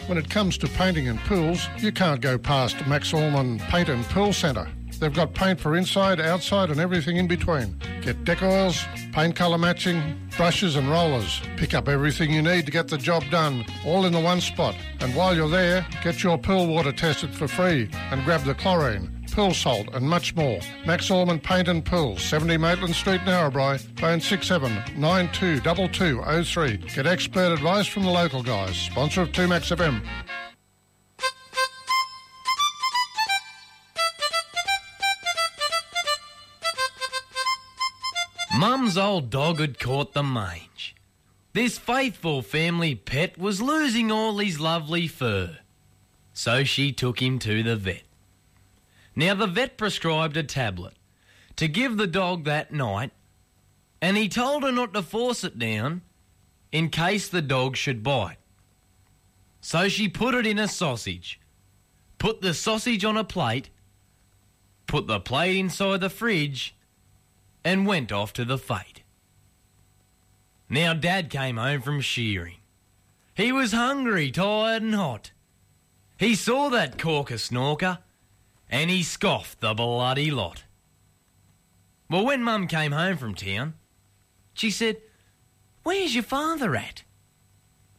When it comes to painting and pools, you can't go past Max Allman Paint and Pool Centre. They've got paint for inside, outside and everything in between. Get deck oils, paint colour matching, brushes and rollers. Pick up everything you need to get the job done, all in the one spot. And while you're there, get your pool water tested for free and grab the chlorine, pool salt and much more. Max Allman Paint and Pool, 70 Maitland Street, Narrabri. Phone 67922203. Get expert advice from the local guys. Sponsor of 2Max FM. Mum's old dog had caught the mange. This faithful family pet was losing all his lovely fur. So she took him to the vet. Now the vet prescribed a tablet to give the dog that night, and he told her not to force it down in case the dog should bite. So she put it in a sausage, put the sausage on a plate, put the plate inside the fridge, and went off to the fete. Now Dad came home from shearing. He was hungry, tired and hot. He saw that corker-snorker and he scoffed the bloody lot. Well, when Mum came home from town, she said, "Where's your father at?"